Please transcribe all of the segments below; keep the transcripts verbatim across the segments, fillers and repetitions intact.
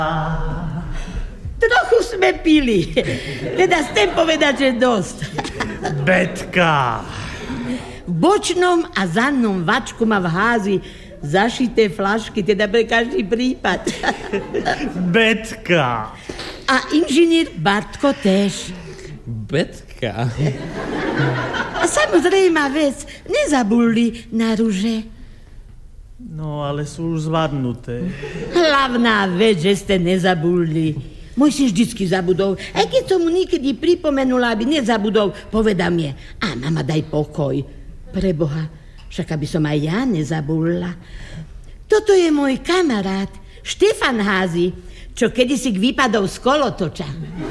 Trochu sme pili. Teda chcem povedať, že dosť. Betka. V bočnom a zadnom vačku má v házi zašité flašky, teda pre každý prípad. Betka. A inžinier Bartko též. Betka. A samozrejmá vec, nezabudli na ruže. No, ale sú už zvadnuté. Hlavná vec, že ste nezabudli. Môj si vždycky zabudol. Aj keď som mu niekedy pripomenula, aby nezabudol, povedal mi, a mama, daj pokoj. Preboha, však aby som aj ja nezabudla. Toto je môj kamarát, Štefan Házy, čo kedysi k výpadov z kolotoča.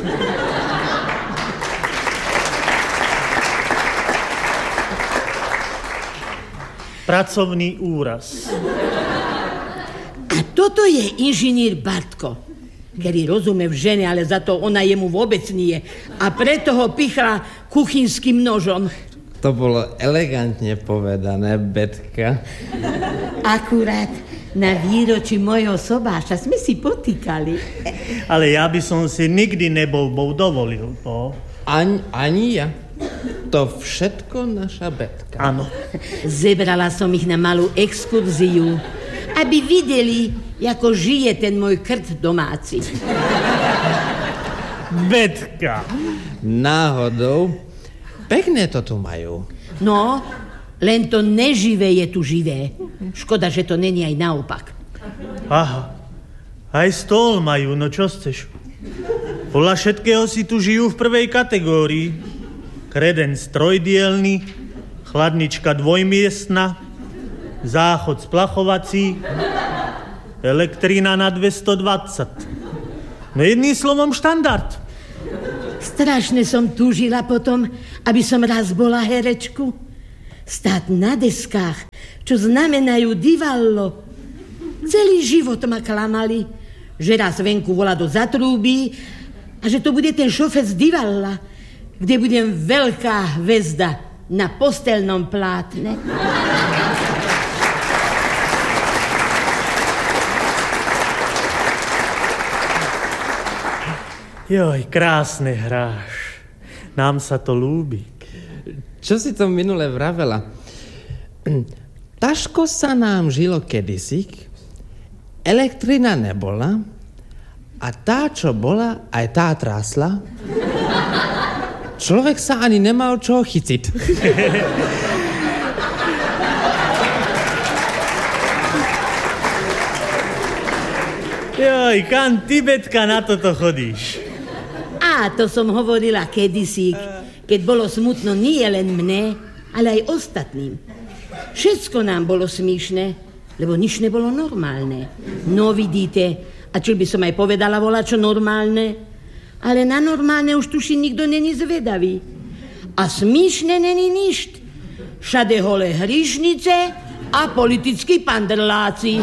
Pracovný úraz. A toto je inžinier Bartko, ktorý rozumie v žene, ale za to ona jemu vôbec nie. A preto ho pichla kuchynským nožom. To bolo elegantne povedané, Betka. Akurát na výročí mojho sobáša sme si potýkali. Ale ja by som si nikdy nebol bol dovolil to. Ani, ani ja. To všetko naša Betka. Áno. Zebrala som ich na malú exkurziu, aby videli, ako žije ten môj krt domáci. Betka. Náhodou. Pekné to tu majú. No, len to neživé je tu živé. Škoda, že to není aj naopak. Aha. Aj stôl majú, no čo chceš? Podľa všetkého si tu žijú v prvej kategórii. Kredenc trojdielny, chladnička dvojmiestna, záchod splachovací, elektrina na dvestodvadsať. No jedným slovom štandard. Strašne som túžila potom, aby som raz bola herečku. Stáť na deskách, čo znamenajú divallo. Celý život ma klamali, že raz venku volá do zatrúby a že to bude ten šofec divalla, kde budem veľká hvezda na postelnom plátne. Joj, krásne hráš. Nám sa to ľúbi. Čo si to minule vravela? Ťažko sa nám žilo kedysi, elektrina nebola a tá, čo bola, aj tá trásla. Človek sa ani nemal čo chytiť. Joj, kam ty, Betka, na toto chodíš? A to som hovorila kedysi, keď bolo smutno nie len mne, ale aj ostatným. Všetko nám bolo smíšne, lebo nič nebolo normálne. No vidíte, a čo by som aj povedala volačo normálne, ale na normálne už tuši nikto není zvedavý. A smíšne není ništ. Všade holé hrišnice a politickí pandrláci.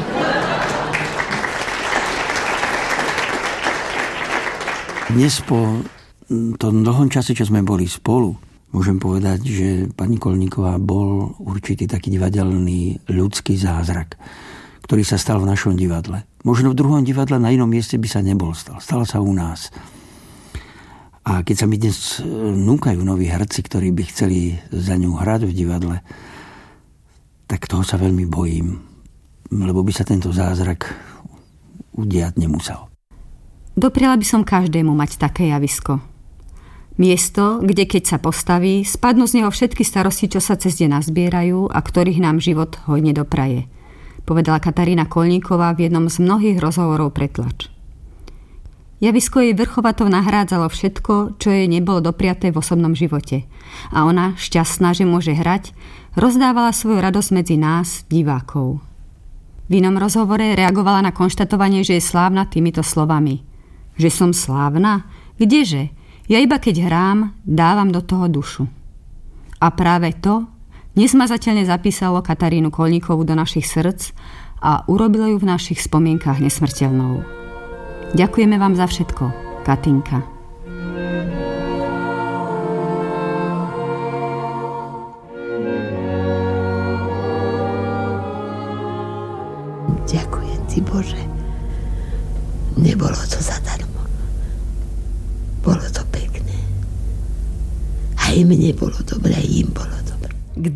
Dnes po tom dlhom čase, čo sme boli spolu, môžem povedať, že pani Kolníková bol určitý taký divadelný ľudský zázrak, ktorý sa stal v našom divadle. Možno v druhom divadle na inom mieste by sa nebol stal. Stal sa u nás. A keď sa mi dnes núkajú noví herci, ktorí by chceli za ňu hrať v divadle, tak toho sa veľmi bojím, lebo by sa tento zázrak udiať nemusel. Dopriala by som každému mať také javisko. Miesto, kde keď sa postaví, spadnú z neho všetky starosti, čo sa cez deň nazbierajú a ktorých nám život hojne dopraje, povedala Katarína Kolníková v jednom z mnohých rozhovorov pre tlač. Javisko jej vrchovato nahrádzalo všetko, čo jej nebolo dopriaté v osobnom živote. A ona, šťastná, že môže hrať, rozdávala svoju radosť medzi nás, divákov. V inom rozhovore reagovala na konštatovanie, že je slávna týmito slovami. Že som slávna? Kdeže? Ja iba keď hrám, dávam do toho dušu. A práve to nesmazateľne zapísalo Katarínu Kolníkovú do našich srdc a urobilo ju v našich spomienkach nesmrteľnou. Ďakujeme vám za všetko, Katinka. Ďakujem ti, Bože. Nebo nebolo to zadarmo. Bolo to pekné. Aj mne bolo dobre, aj im bolo dobre.